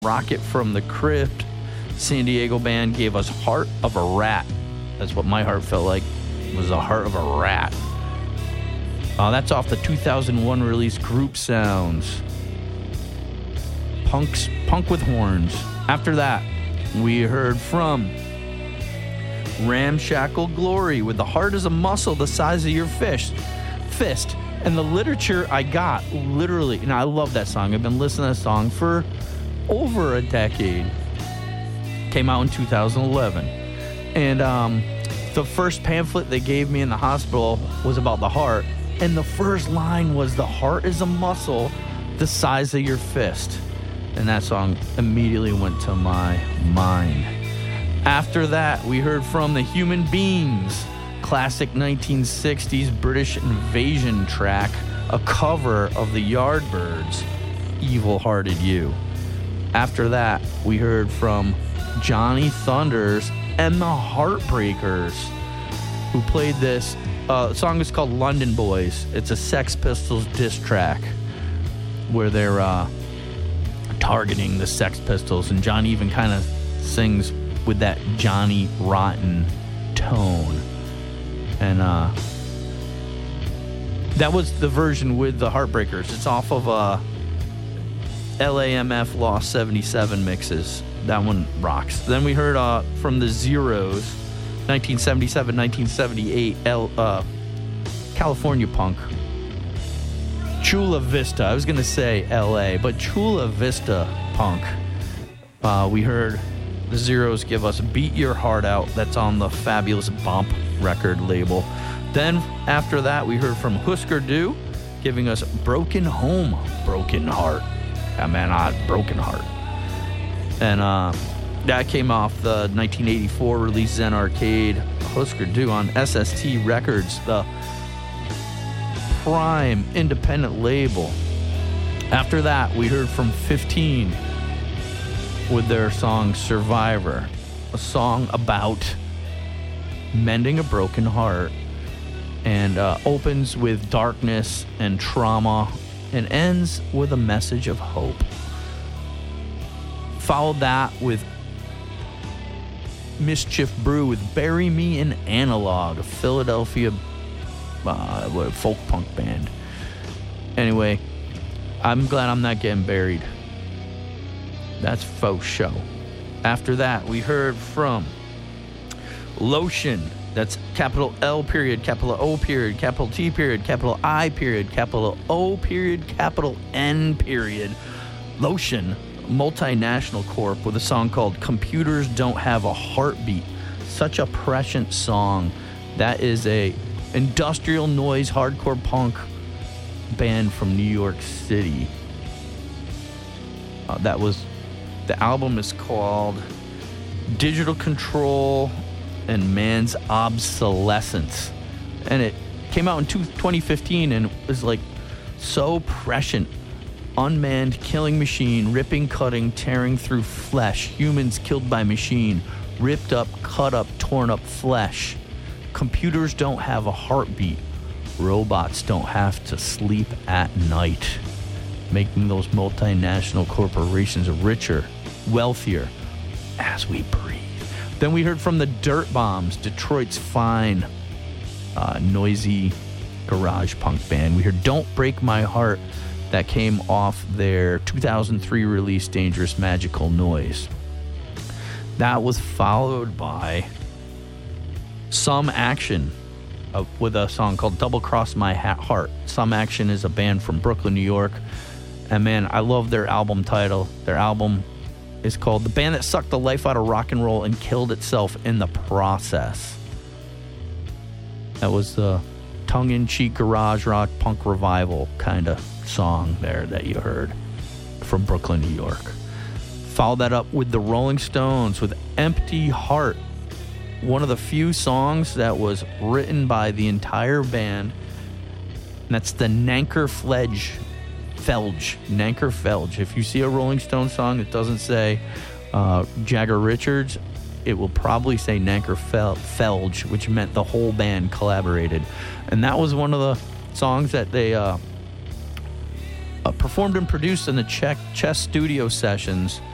Rocket from the Crypt, San Diego band, gave us Heart of a Rat. That's what my heart felt like, was the heart of a rat. That's off the 2001 release Group Sounds. Punk with Horns. After that, we heard from Ramshackle Glory with The Heart is a Muscle the Size of Your Fist. And the literature I got, literally, and I love that song. I've been listening to that song for over a decade. Came out in 2011. And the first pamphlet they gave me in the hospital was about the heart. And the first line was, the heart is a muscle the size of your fist. And that song immediately went to my mind. After that, we heard from the Human Beings, classic 1960s British invasion track, a cover of the Yardbirds' Evil Hearted You. After that, we heard from Johnny Thunders and the Heartbreakers, who played this. The song is called London Boys. It's a Sex Pistols diss track where they're targeting the Sex Pistols, and Johnny even kind of sings with that Johnny Rotten tone. And that was the version with the Heartbreakers. It's off of LAMF Lost 77 mixes. That one rocks. Then we heard from the Zeros, 1977, 1978, California punk. Chula Vista. I was going to say LA, but Chula Vista punk. We heard the Zeros give us Beat Your Heart Out. That's on the Fabulous Bump record label. Then after that, we heard from Husker Du, giving us Broken Home, Broken Heart. Yeah, man, Broken Heart. And that came off the 1984 release Zen Arcade. Husker Du on SST Records, the prime independent label. After that, we heard from 15 with their song Survivor, a song about mending a broken heart, and opens with darkness and trauma and ends with a message of hope. Followed that with Mischief Brew with Bury Me in Analog, a Philadelphia folk punk band. Anyway, I'm glad I'm not getting buried. That's faux show. After that, we heard from Lotion. That's capital L period, capital O period, capital T period, capital I period, capital O period, capital N period. Lotion, multinational corp, with a song called Computers Don't Have a Heartbeat. Such a prescient song. That is a industrial noise hardcore punk band from New York City. The album is called Digital Control and Man's Obsolescence, and it came out in 2015 and was like so prescient. Unmanned killing machine, ripping, cutting, tearing through flesh, humans killed by machine, ripped up, cut up, torn up flesh. Computers don't have a heartbeat. Robots don't have to sleep at night, making those multinational corporations richer, wealthier as we breathe. Then we heard from the Dirt Bombs, Detroit's fine, noisy garage punk band. We heard Don't Break My Heart. That came off their 2003 release, Dangerous Magical Noise. That was followed by Some Action with a song called Double Cross My Heart. Some Action is a band from Brooklyn, New York. And man, I love their album title. Their album is called The Band That Sucked the Life Out of Rock and Roll and Killed Itself in the Process. That was the tongue-in-cheek garage rock punk revival kind of song there that you heard from Brooklyn, New York. Follow that up with the Rolling Stones with Empty Heart, one of the few songs that was written by the entire band. And that's the Nanker Felge. If you see a Rolling Stone song that doesn't say Jagger Richards, it will probably say Nanker Felge, which meant the whole band collaborated. And that was one of the songs that they performed and produced in the Chess studio sessions